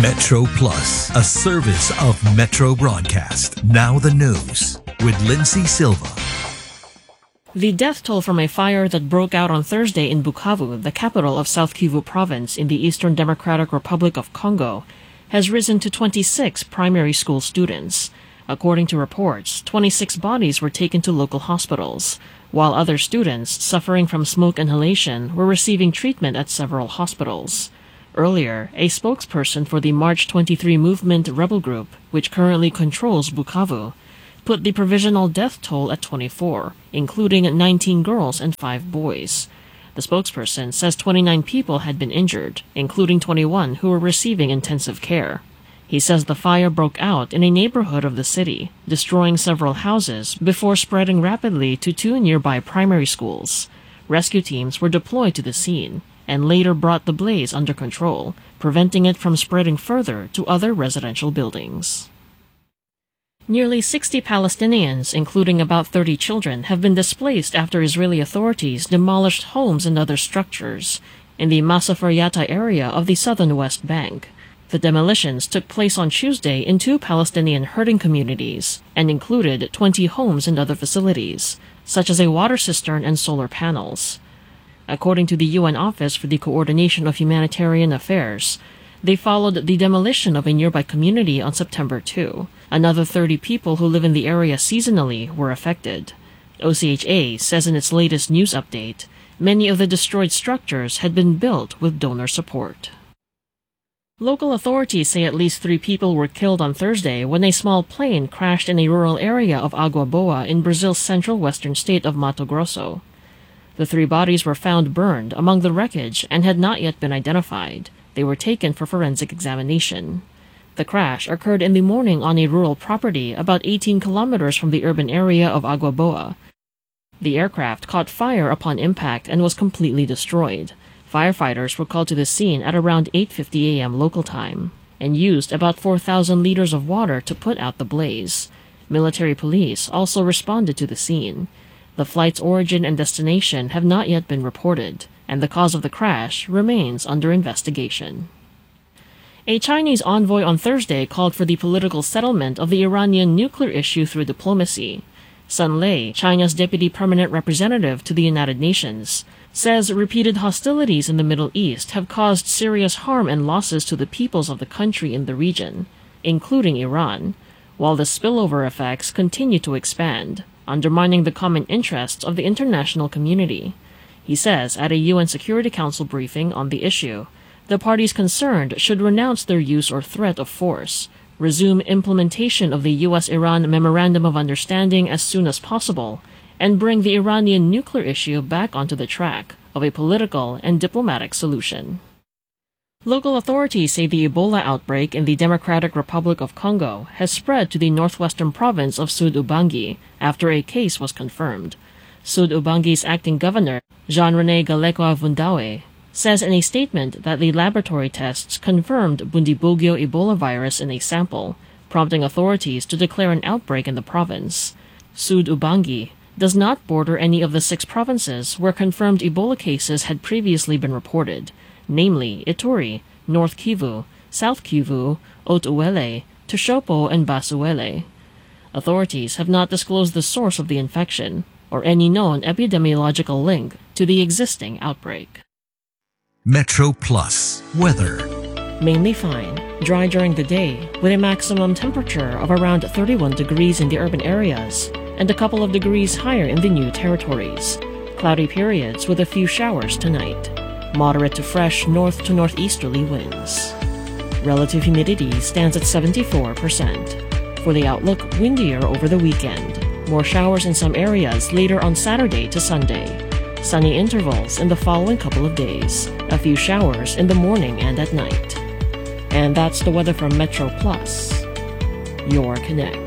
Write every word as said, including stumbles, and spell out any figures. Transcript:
Metro Plus, a service of Metro Broadcast. Now the news with Lindsay Silva. The death toll from a fire that broke out on Thursday in Bukavu, the capital of South Kivu province in the Eastern Democratic Republic of Congo, has risen to twenty-six primary school students. According to reports, twenty-six bodies were taken to local hospitals, while other students suffering from smoke inhalation were receiving treatment at several hospitals. Earlier, a spokesperson for the March twenty-three Movement rebel group, which currently controls Bukavu, put the provisional death toll at twenty-four, including nineteen girls and five boys. The spokesperson says twenty-nine people had been injured, including twenty-one who were receiving intensive care. He says the fire broke out in a neighborhood of the city, destroying several houses before spreading rapidly to two nearby primary schools. Rescue teams were deployed to the scene and later brought the blaze under control, preventing it from spreading further to other residential buildings. Nearly sixty Palestinians, including about thirty children, have been displaced after Israeli authorities demolished homes and other structures in the Masafer Yatta area of the southern West Bank. The demolitions took place on Tuesday in two Palestinian herding communities and included twenty homes and other facilities, such as a water cistern and solar panels. According to the U N Office for the Coordination of Humanitarian Affairs, they followed the demolition of a nearby community on September second. Another thirty people who live in the area seasonally were affected. O C H A says in its latest news update, many of the destroyed structures had been built with donor support. Local authorities say at least three people were killed on Thursday when a small plane crashed in a rural area of Agua Boa in Brazil's central western state of Mato Grosso. The three bodies were found burned among the wreckage and had not yet been identified. They were taken for forensic examination. The crash occurred in the morning on a rural property about eighteen kilometers from the urban area of Agua Boa. The aircraft caught fire upon impact and was completely destroyed. Firefighters were called to the scene at around eight fifty a.m. local time and used about four thousand liters of water to put out the blaze. Military police also responded to the scene. The flight's origin and destination have not yet been reported, and the cause of the crash remains under investigation. A Chinese envoy on Thursday called for the political settlement of the Iranian nuclear issue through diplomacy. Sun Lei, China's deputy permanent representative to the United Nations, says repeated hostilities in the Middle East have caused serious harm and losses to the peoples of the country in the region, including Iran, while the spillover effects continue to expand, undermining the common interests of the international community. He says at a U N Security Council briefing on the issue, the parties concerned should renounce their use or threat of force, resume implementation of the U S Iran Memorandum of Understanding as soon as possible, and bring the Iranian nuclear issue back onto the track of a political and diplomatic solution. Local authorities say the Ebola outbreak in the Democratic Republic of Congo has spread to the northwestern province of Sud Ubangi after a case was confirmed. Sud Ubangi's acting governor, Jean-René Galekwa Vundawe, says in a statement that the laboratory tests confirmed Bundibugyo Ebola virus in a sample, prompting authorities to declare an outbreak in the province. Sud Ubangi does not border any of the six provinces where confirmed Ebola cases had previously been reported, namely Ituri, North Kivu, South Kivu, Haut-Uele, Toshopo, and Basuele. Authorities have not disclosed the source of the infection or any known epidemiological link to the existing outbreak. Metro Plus weather. Mainly fine, dry during the day, with a maximum temperature of around thirty-one degrees in the urban areas and a couple of degrees higher in the new territories. Cloudy periods with a few showers tonight. Moderate to fresh north to northeasterly winds. Relative humidity stands at seventy-four percent. For the outlook, windier over the weekend. More showers in some areas later on Saturday to Sunday. Sunny intervals in the following couple of days. A few showers in the morning and at night. And that's the weather from Metro Plus, your connect.